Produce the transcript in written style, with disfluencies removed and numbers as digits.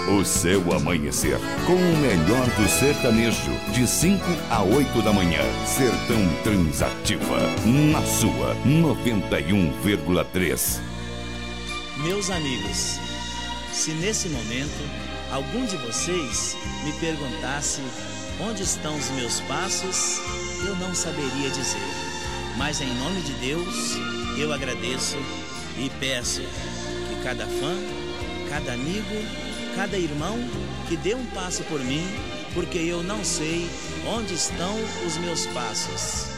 O seu amanhecer, com o melhor do sertanejo, de 5 a 8 da manhã. Sertão Transativa, na sua 91,3. Meus amigos, se nesse momento algum de vocês me perguntasse onde estão os meus passos, eu não saberia dizer. Mas em nome de Deus, eu agradeço e peço que cada fã, cada amigo, cada irmão que dê um passo por mim, porque eu não sei onde estão os meus passos.